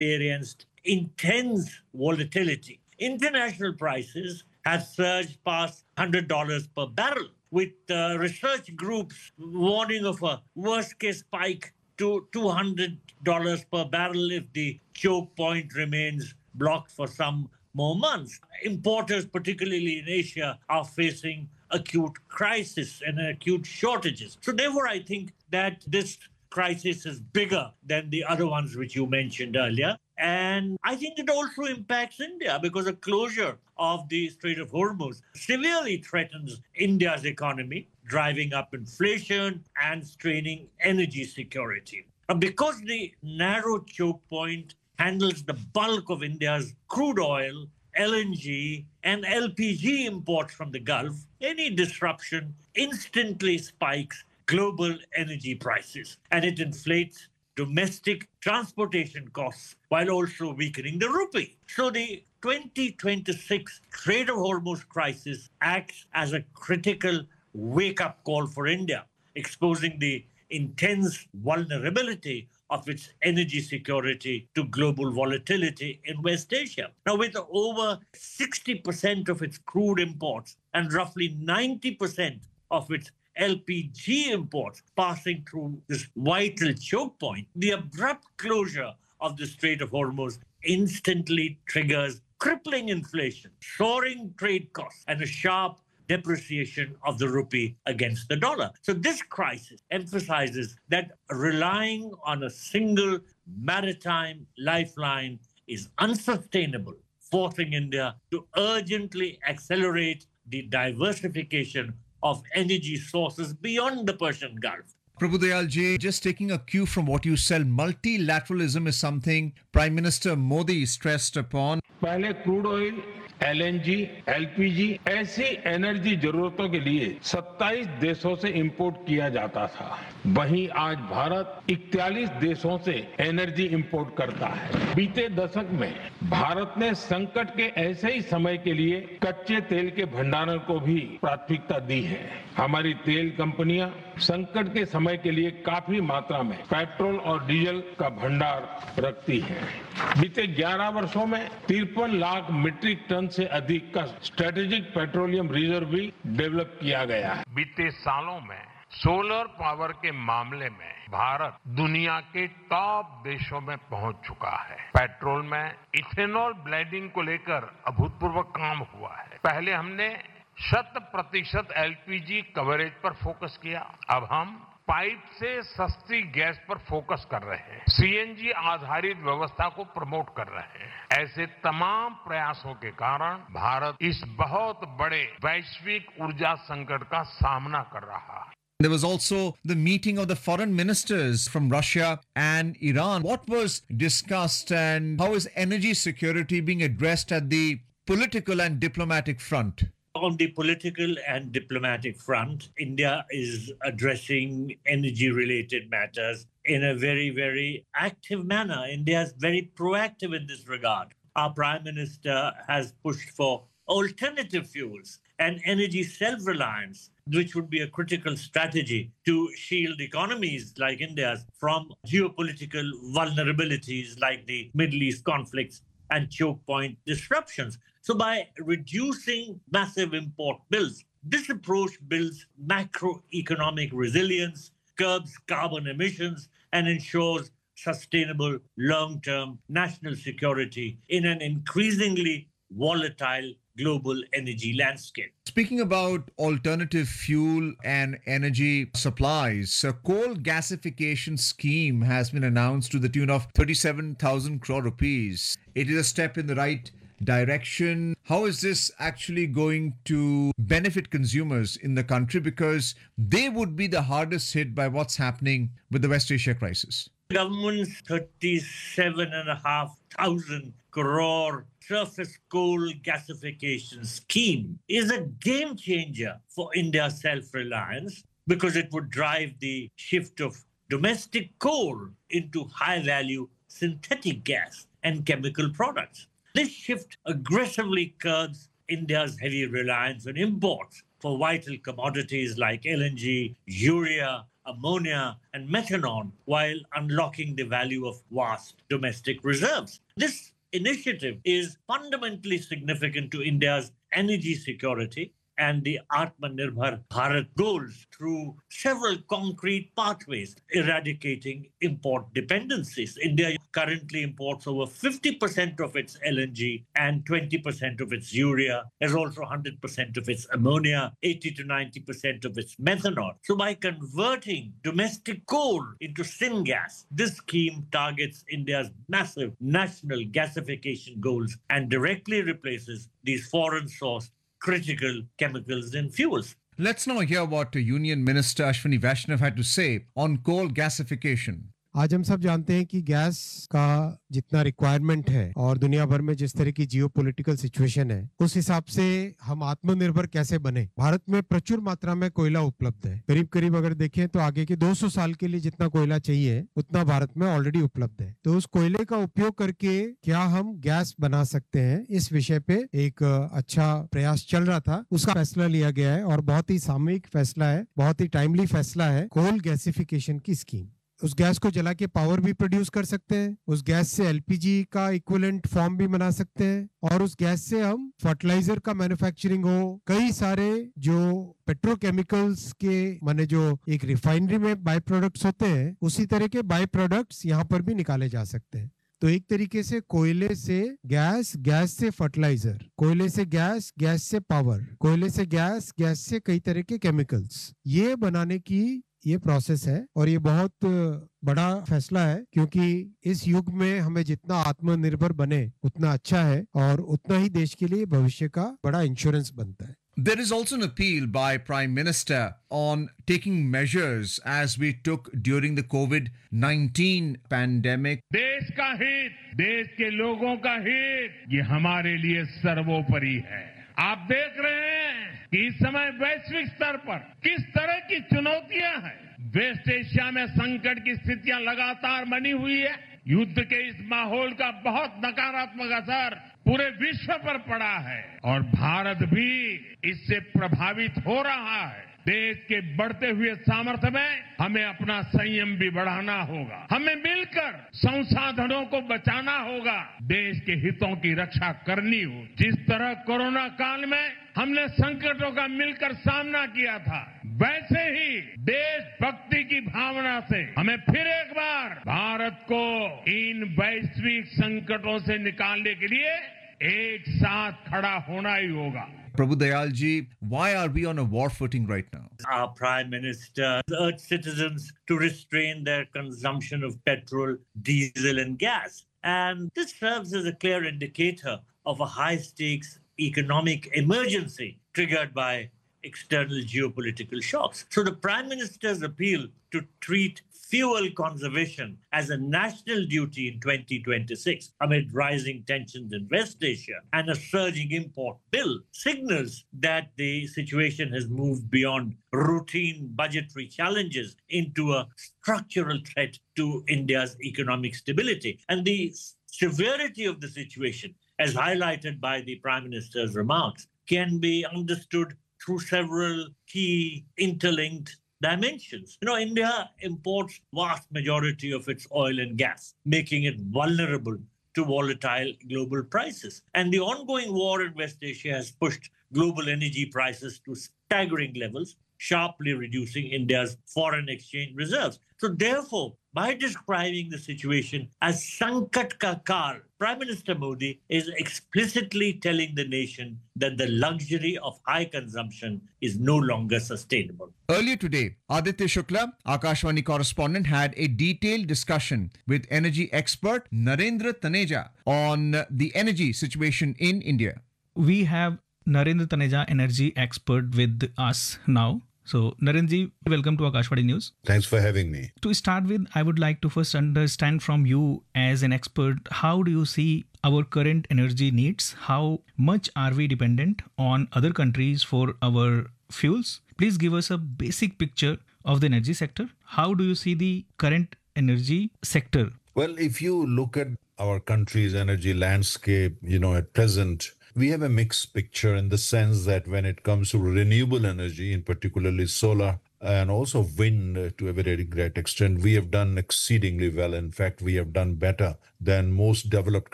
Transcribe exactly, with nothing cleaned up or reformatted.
experienced intense volatility. International prices have surged past one hundred dollars per barrel, with uh, research groups warning of a worst case spike to two hundred dollars per barrel if the choke point remains blocked for some more months. Importers, particularly in Asia, are facing acute crisis and acute shortages. So therefore, I think that this crisis is bigger than the other ones which you mentioned earlier. And I think it also impacts India because a closure of the Strait of Hormuz severely threatens India's economy, driving up inflation and straining energy security. And because the narrow choke point handles the bulk of India's crude oil, L N G, and L P G imports from the Gulf, any disruption instantly spikes global energy prices and it inflates domestic transportation costs while also weakening the rupee. So the twenty twenty-six Strait of Hormuz crisis acts as a critical wake-up call for India, exposing the intense vulnerability of its energy security to global volatility in West Asia. Now, with over sixty percent of its crude imports and roughly ninety percent of its L P G imports passing through this vital choke point, the abrupt closure of the Strait of Hormuz instantly triggers crippling inflation, soaring trade costs, and a sharp depreciation of the rupee against the dollar. So this crisis emphasizes that relying on a single maritime lifeline is unsustainable, forcing India to urgently accelerate the diversification of energy sources beyond the Persian Gulf. Prabhudayal ji, just taking a cue from what you said, multilateralism is something Prime Minister Modi stressed upon. पहले crude oil, L N G, L P G ऐसी energy जरूरतों के लिए सत्ताईस देशों से import किया जाता था। वहीं आज भारत इकतालीस देशों से एनर्जी इंपोर्ट करता है। बीते दशक में भारत ने संकट के ऐसे ही समय के लिए कच्चे तेल के भंडारण को भी प्राथमिकता दी है। हमारी तेल कंपनियां संकट के समय के लिए काफी मात्रा में पेट्रोल और डीजल का भंडार रखती हैं। बीते ग्यारह वर्षों में तिरपन लाख मीट्रिक टन से अधिक का स्ट्रेटेजिक पेट्रोलियम रिजर्व भी डेवलप किया गया है। बीते सालों में सोलर पावर के मामले में भारत दुनिया के टॉप देशों में पहुंच चुका है। पेट्रोल में इथेनॉल ब्लेंडिंग को लेकर अभूतपूर्व काम हुआ है। पहले हमने शत प्रतिशत एल पी जी कवरेज पर फोकस किया, अब हम पाइप से सस्ती गैस पर फोकस कर रहे हैं। सी एन जी आधारित व्यवस्था को प्रमोट कर रहे हैं। ऐसे तमाम प्रयासों के कारण भारत इस बहुत बड़े वैश्विक ऊर्जा संकट का सामना कर रहा है। There was also the meeting of the foreign ministers from Russia and Iran. What was discussed and how is energy security being addressed at the political and diplomatic front? On the political and diplomatic front, India is addressing energy-related matters in a very, very active manner. India is very proactive in this regard. Our Prime Minister has pushed for alternative fuels and energy self-reliance, which would be a critical strategy to shield economies like India's from geopolitical vulnerabilities like the Middle East conflicts and choke point disruptions. So by reducing massive import bills, this approach builds macroeconomic resilience, curbs carbon emissions, and ensures sustainable long-term national security in an increasingly volatile global energy landscape. Speaking about alternative fuel and energy supplies, a coal gasification scheme has been announced to the tune of thirty-seven thousand crore rupees. It is a step in the right direction. How is this actually going to benefit consumers in the country? Because they would be the hardest hit by what's happening with the West Asia crisis. Government's thirty-seven and a half thousand crore surface coal gasification scheme is a game changer for India's self-reliance because it would drive the shift of domestic coal into high-value synthetic gas and chemical products. This shift aggressively curbs India's heavy reliance on imports for vital commodities like L N G, urea, ammonia, and methanol while unlocking the value of vast domestic reserves. This initiative is fundamentally significant to India's energy security and the Atmanirbhar Bharat goals through several concrete pathways, eradicating import dependencies. India currently imports over fifty percent of its L N G and twenty percent of its urea, as also one hundred percent of its ammonia, eighty to ninety percent of its methanol. So by converting domestic coal into syngas, this scheme targets India's massive national gasification goals and directly replaces these foreign-sourced critical chemicals and fuels. Let's now hear what Union Minister Ashwini Vaishnav had to say on coal gasification. आज हम सब जानते हैं कि gas का जितना requirement है और दुनिया भर में जिस तरह की जियोपॉलिटिकल सिचुएशन है, उस हिसाब से हम आत्मनिर्भर कैसे बने। भारत में प्रचुर मात्रा में कोयला उपलब्ध है। करीब करीब अगर देखें तो आगे के दो सौ साल के लिए जितना कोयला चाहिए उतना भारत में ऑलरेडी उपलब्ध है। तो उस कोयले का उपयोग करके क्या हम गैस बना सकते हैं, इस विषय पे एक अच्छा प्रयास चल रहा था। उसका फैसला लिया गया है और बहुत ही सामयिक फैसला है, बहुत ही टाइमली फैसला है। कोल गैसिफिकेशन की स्कीम, उस गैस को जला के पावर भी प्रोड्यूस कर सकते हैं, उस गैस से एलपीजी का इक्विवेलेंट फॉर्म भी बना सकते हैं और उस गैस से हम फर्टिलाइजर का मैन्युफैक्चरिंग हो, कई सारे जो पेट्रोकेमिकल्स के माने जो एक रिफाइनरी में बाय प्रोडक्ट्स होते हैं, उसी तरह के बाय प्रोडक्ट्स यहाँ पर भी निकाले जा सकते हैं। तो एक तरीके से कोयले से गैस, गैस से फर्टिलाइजर, कोयले से गैस, गैस से पावर, कोयले से गैस, गैस से कई तरह के केमिकल्स, ये बनाने की ये प्रोसेस है और ये बहुत बड़ा फैसला है, क्योंकि इस युग में हमें जितना आत्मनिर्भर बने उतना अच्छा है और उतना ही देश के लिए भविष्य का बड़ा इंश्योरेंस बनता है। There is also an appeal by Prime Minister on taking measures as we took during the COVID nineteen pandemic. देश का हित, देश के लोगों का हित, ये हमारे लिए सर्वोपरि है। आप देख रहे हैं कि इस समय वैश्विक स्तर पर किस तरह की चुनौतियां हैं। वेस्ट एशिया में संकट की स्थितियां लगातार बनी हुई है। युद्ध के इस माहौल का बहुत नकारात्मक असर पूरे विश्व पर पड़ा है और भारत भी इससे प्रभावित हो रहा है। देश के बढ़ते हुए सामर्थ्य में हमें अपना संयम भी बढ़ाना होगा। हमें मिलकर संसाधनों को बचाना होगा, देश के हितों की रक्षा करनी हो। जिस तरह कोरोना काल में हमने संकटों का मिलकर सामना किया था, वैसे ही देशभक्ति की भावना से हमें फिर एक बार भारत को इन वैश्विक संकटों से निकालने के लिए एक साथ खड़ा होना ही होगा। Prabhu Dayal ji, why are we on a war footing right now? Our Prime Minister urged citizens to restrain their consumption of petrol, diesel, and gas. And this serves as a clear indicator of a high-stakes economic emergency triggered by external geopolitical shocks. So the Prime Minister's appeal to treat fuel conservation as a national duty in twenty twenty-six amid rising tensions in West Asia and a surging import bill signals that the situation has moved beyond routine budgetary challenges into a structural threat to India's economic stability. And the severity of the situation, as highlighted by the Prime Minister's remarks, can be understood through several key interlinked dimensions. You know, India imports vast majority of its oil and gas, making it vulnerable to volatile global prices. And the ongoing war in West Asia has pushed global energy prices to staggering levels, sharply reducing India's foreign exchange reserves. So therefore, by describing the situation as Sankat Ka Kal, Prime Minister Modi is explicitly telling the nation that the luxury of high consumption is no longer sustainable. Earlier today, Aditya Shukla, Akashvani correspondent, had a detailed discussion with energy expert Narendra Taneja on the energy situation in India. We have Narendra Taneja, energy expert, with us now. So, Narenji, welcome to Akashvani News. Thanks for having me. To start with, I would like to first understand from you as an expert, how do you see our current energy needs? How much are we dependent on other countries for our fuels? Please give us a basic picture of the energy sector. How do you see the current energy sector? Well, if you look at our country's energy landscape, you know, at present, we have a mixed picture in the sense that when it comes to renewable energy, in particularly solar and also wind uh, to a very great extent. We have done exceedingly well. In fact, we have done better than most developed